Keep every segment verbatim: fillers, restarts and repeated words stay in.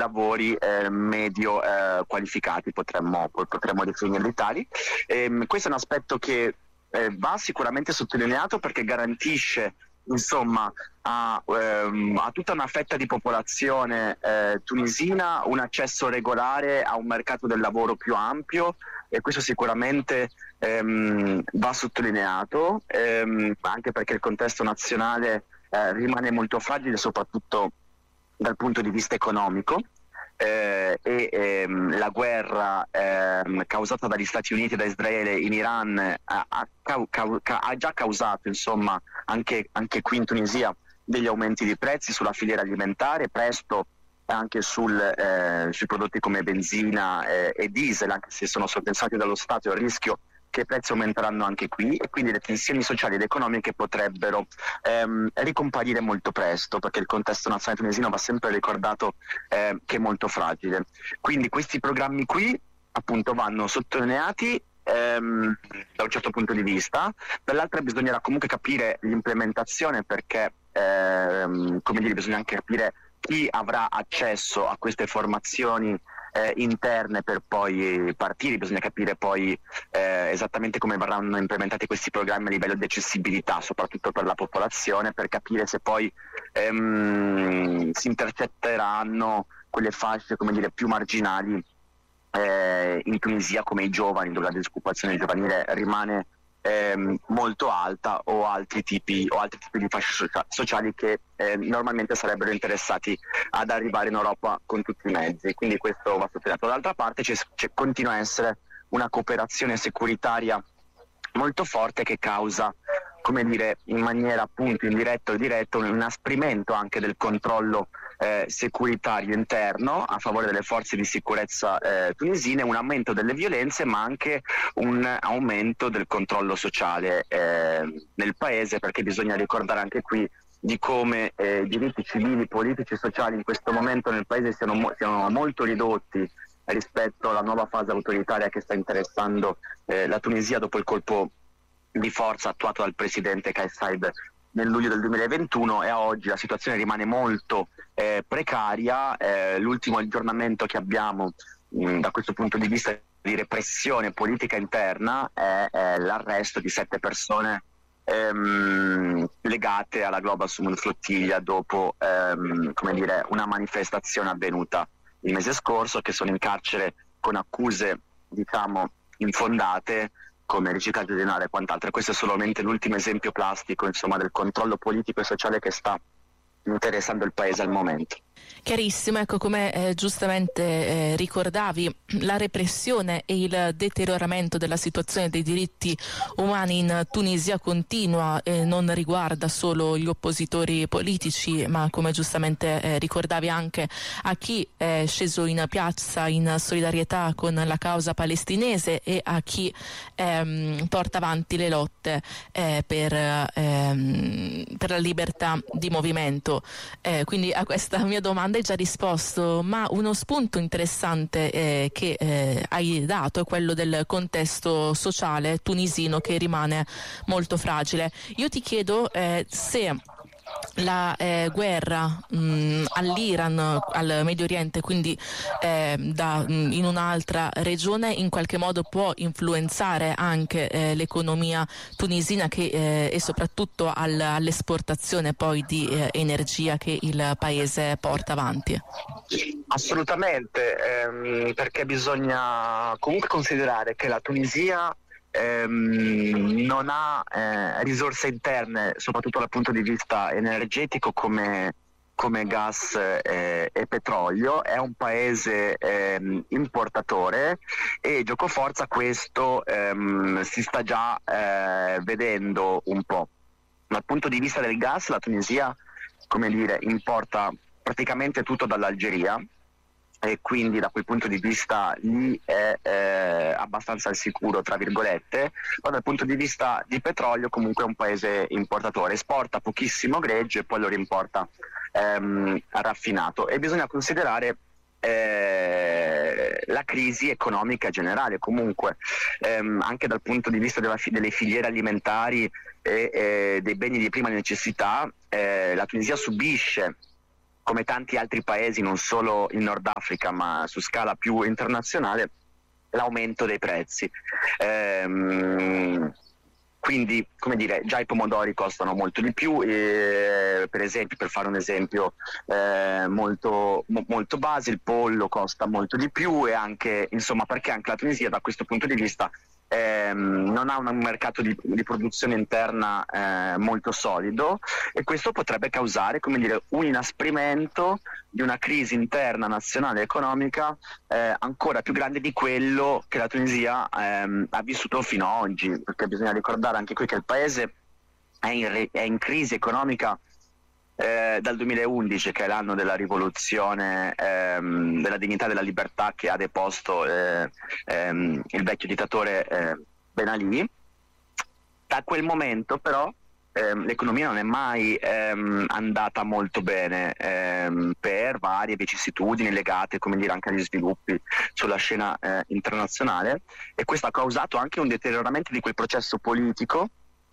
lavori eh, medio eh, qualificati, potremmo, potremmo definirli tali. E, questo è un aspetto che eh, va sicuramente sottolineato perché garantisce insomma a, ehm, a tutta una fetta di popolazione eh, tunisina un accesso regolare a un mercato del lavoro più ampio, e questo sicuramente ehm, va sottolineato, ehm, anche perché il contesto nazionale eh, rimane molto fragile, soprattutto dal punto di vista economico. Eh, e ehm, la guerra ehm, causata dagli Stati Uniti e da Israele in Iran ha, ha, cau- cau- ha già causato insomma anche, anche qui in Tunisia degli aumenti di prezzi sulla filiera alimentare, presto anche sul, eh, sui prodotti come benzina eh, e diesel, anche se sono sovvenzionati dallo Stato, è un rischio che i prezzi aumenteranno anche qui, e quindi le tensioni sociali ed economiche potrebbero ehm, ricomparire molto presto, perché il contesto nazionale tunisino va sempre ricordato eh, che è molto fragile. Quindi questi programmi qui appunto vanno sottolineati ehm, da un certo punto di vista, dall'altra bisognerà comunque capire l'implementazione, perché ehm, come dire, bisogna anche capire chi avrà accesso a queste formazioni Eh, interne per poi partire, bisogna capire poi eh, esattamente come verranno implementati questi programmi a livello di accessibilità, soprattutto per la popolazione, per capire se poi ehm, si intercetteranno quelle fasce, come dire, più marginali eh, in Tunisia, come i giovani, dove la disoccupazione giovanile rimane ehm, molto alta, o altri tipi o altri tipi di fasce socia- sociali che eh, normalmente sarebbero interessati ad arrivare in Europa con tutti i mezzi. Quindi questo va sottolineato. Dall'altra parte c'è, c'è, continua a essere una cooperazione securitaria molto forte, che causa, come dire, in maniera appunto indiretta o diretta, un inasprimento anche del controllo eh, securitario interno a favore delle forze di sicurezza eh, tunisine, un aumento delle violenze, ma anche un aumento del controllo sociale eh, nel paese, perché bisogna ricordare anche qui di come eh, i diritti civili, politici e sociali in questo momento nel paese siano, mo- siano molto ridotti rispetto alla nuova fase autoritaria che sta interessando eh, la Tunisia dopo il colpo di forza attuato dal presidente Kais Saied nel luglio del duemilaventuno, e a oggi la situazione rimane molto eh, precaria. Eh, l'ultimo aggiornamento che abbiamo mh, da questo punto di vista di repressione politica interna è, è l'arresto di sette persone ehm, legate alla Global Summit Flottiglia dopo ehm, come dire, una manifestazione avvenuta il mese scorso, che sono in carcere con accuse diciamo infondate come riciclaggio di denaro e quant'altro. Questo è solamente l'ultimo esempio plastico insomma del controllo politico e sociale che sta interessando il paese al momento. Chiarissimo, ecco, come eh, giustamente eh, ricordavi, la repressione e il deterioramento della situazione dei diritti umani in Tunisia continua e non riguarda solo gli oppositori politici, ma come giustamente eh, ricordavi anche a chi è sceso in piazza in solidarietà con la causa palestinese e a chi ehm, porta avanti le lotte eh, per, ehm, per la libertà di movimento. Eh, quindi a questa mia domanda hai già risposto, ma uno spunto interessante eh, che eh, hai dato è quello del contesto sociale tunisino, che rimane molto fragile. Io ti chiedo eh, se la eh, guerra mh, all'Iran, al Medio Oriente, quindi eh, da, mh, in un'altra regione, in qualche modo può influenzare anche eh, l'economia tunisina che, eh, e soprattutto al, all'esportazione poi di eh, energia che il paese porta avanti. Assolutamente, ehm, perché bisogna comunque considerare che la Tunisia ehm, non ha eh, risorse interne, soprattutto dal punto di vista energetico, come, come gas eh, e petrolio. È un paese ehm, importatore, e giocoforza questo ehm, si sta già eh, vedendo un po'. Dal punto di vista del gas, la Tunisia, come dire, importa praticamente tutto dall'Algeria, e quindi da quel punto di vista lì è eh, abbastanza al sicuro, tra virgolette. Ma dal punto di vista di petrolio comunque è un paese importatore, esporta pochissimo greggio e poi lo rimporta ehm, raffinato. E bisogna considerare eh, la crisi economica generale comunque, ehm, anche dal punto di vista della, delle filiere alimentari e, e dei beni di prima necessità. Eh, la Tunisia subisce come tanti altri paesi, non solo in Nord Africa ma su scala più internazionale, l'aumento dei prezzi. Ehm, quindi, come dire, già i pomodori costano molto di più, e, per esempio, per fare un esempio eh, molto, mo, molto base, il pollo costa molto di più, e anche, insomma, perché anche la Tunisia da questo punto di vista ehm, non ha un mercato di, di produzione interna eh, molto solido, e questo potrebbe causare, come dire, un inasprimento di una crisi interna nazionale economica eh, ancora più grande di quello che la Tunisia ehm, ha vissuto fino ad oggi, perché bisogna ricordare anche qui che il paese è in, re- è in crisi economica eh, dal duemilaundici, che è l'anno della rivoluzione ehm, della dignità e della libertà, che ha deposto eh, ehm, il vecchio dittatore eh, Ben Ali. Da quel momento però ehm, l'economia non è mai ehm, andata molto bene ehm, per varie vicissitudini legate, come dire, anche agli sviluppi sulla scena eh, internazionale, e questo ha causato anche un deterioramento di quel processo politico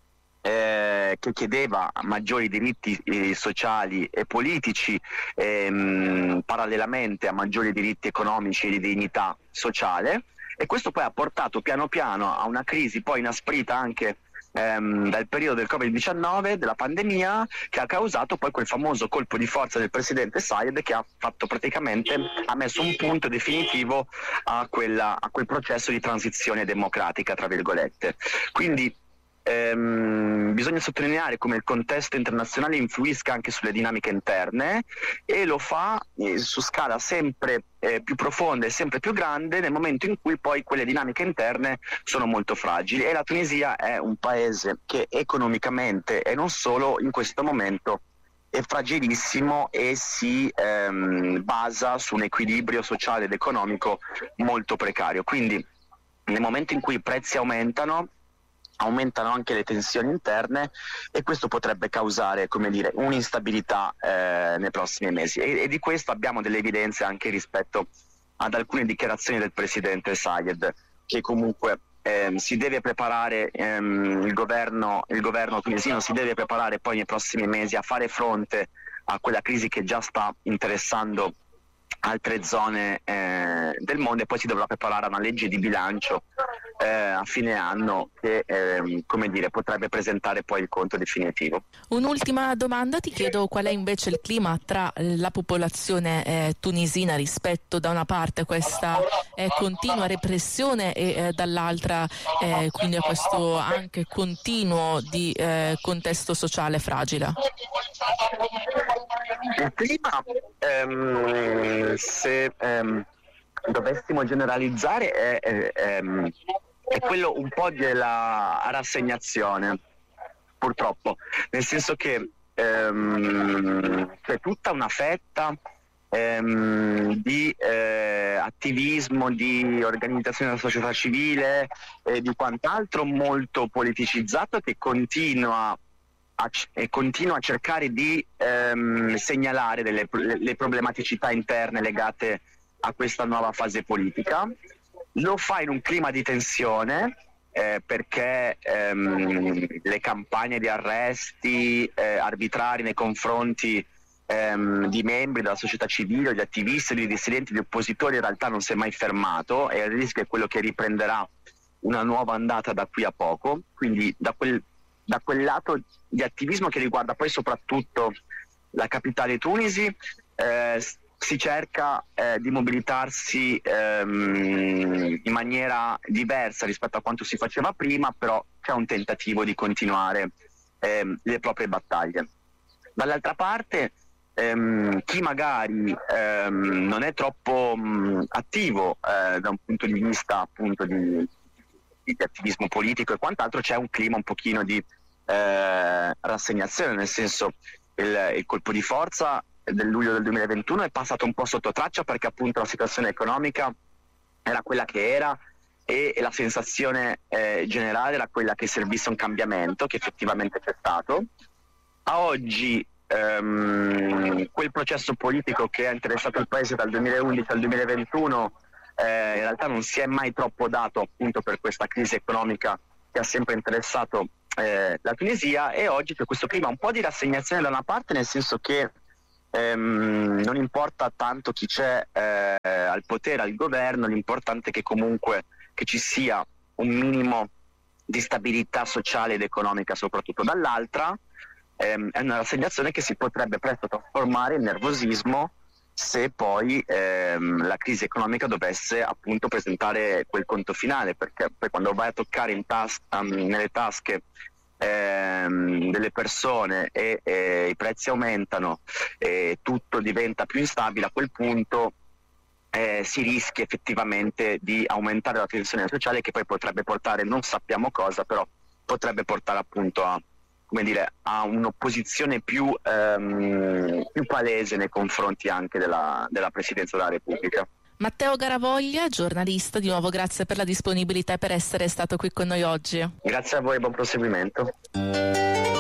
Eh, che chiedeva maggiori diritti eh, sociali e politici ehm, parallelamente a maggiori diritti economici e di dignità sociale, e questo poi ha portato piano piano a una crisi poi inasprita anche ehm, dal periodo del covid diciannove, della pandemia, che ha causato poi quel famoso colpo di forza del presidente Sayed, che ha fatto praticamente ha messo un punto definitivo a, quella, a quel processo di transizione democratica, tra virgolette. Quindi Ehm, bisogna sottolineare come il contesto internazionale influisca anche sulle dinamiche interne, e lo fa eh, su scala sempre eh, più profonda e sempre più grande nel momento in cui poi quelle dinamiche interne sono molto fragili, e la Tunisia è un paese che economicamente e non solo in questo momento è fragilissimo e si ehm, basa su un equilibrio sociale ed economico molto precario. Quindi nel momento in cui i prezzi aumentano aumentano anche le tensioni interne, e questo potrebbe causare, come dire, un'instabilità eh, nei prossimi mesi, e, e di questo abbiamo delle evidenze anche rispetto ad alcune dichiarazioni del presidente Sayed, che comunque ehm, si deve preparare ehm, il governo il governo tunisino si deve preparare poi nei prossimi mesi a fare fronte a quella crisi che già sta interessando altre zone eh, del mondo, e poi si dovrà preparare a una legge di bilancio eh, a fine anno che eh, come dire, potrebbe presentare poi il conto definitivo. Un'ultima domanda, ti chiedo qual è invece il clima tra la popolazione eh, tunisina rispetto da una parte a questa eh, continua repressione e eh, dall'altra eh, quindi a questo anche continuo di eh, contesto sociale fragile. Il clima, ehm, se ehm, dovessimo generalizzare, è, è, è, è quello un po' della rassegnazione, purtroppo, nel senso che ehm, c'è tutta una fetta ehm, di eh, attivismo, di organizzazione della società civile e di quant'altro molto politicizzato, che continua A, e continua a cercare di ehm, segnalare delle le problematicità interne legate a questa nuova fase politica. Lo fa in un clima di tensione eh, perché ehm, le campagne di arresti eh, arbitrari nei confronti ehm, di membri della società civile, di attivisti, di dissidenti, di oppositori in realtà non si è mai fermato, e il rischio è quello che riprenderà una nuova andata da qui a poco. Quindi da quel da quel lato di attivismo che riguarda poi soprattutto la capitale Tunisi eh, si cerca eh, di mobilitarsi ehm, in maniera diversa rispetto a quanto si faceva prima, però c'è un tentativo di continuare ehm, le proprie battaglie. Dall'altra parte ehm, chi magari ehm, non è troppo mh, attivo eh, da un punto di vista appunto di, di attivismo politico e quant'altro, c'è un clima un pochino di Eh, rassegnazione, nel senso il, il colpo di forza del luglio del duemilaventuno è passato un po' sotto traccia, perché appunto la situazione economica era quella che era, e, e la sensazione eh, generale era quella che servisse un cambiamento, che effettivamente c'è stato. A oggi ehm, quel processo politico che ha interessato il paese dal duemilaundici al duemilaventuno eh, in realtà non si è mai troppo dato, appunto per questa crisi economica che ha sempre interessato Eh, la Tunisia, e oggi c'è questo clima un po' di rassegnazione da una parte, nel senso che ehm, non importa tanto chi c'è eh, al potere, al governo, l'importante è che comunque che ci sia un minimo di stabilità sociale ed economica, soprattutto dall'altra. Ehm, è una rassegnazione che si potrebbe presto trasformare in nervosismo se poi ehm, la crisi economica dovesse appunto presentare quel conto finale, perché poi quando vai a toccare in tas- um, nelle tasche ehm, delle persone e, e i prezzi aumentano e tutto diventa più instabile, a quel punto Eh, si rischia effettivamente di aumentare la tensione sociale, che poi potrebbe portare, non sappiamo cosa, però potrebbe portare appunto a, come dire, a un'opposizione più, ehm, più palese nei confronti anche della, della Presidenza della Repubblica. Matteo Garavoglia, giornalista, di nuovo grazie per la disponibilità e per essere stato qui con noi oggi. Grazie a voi, buon proseguimento.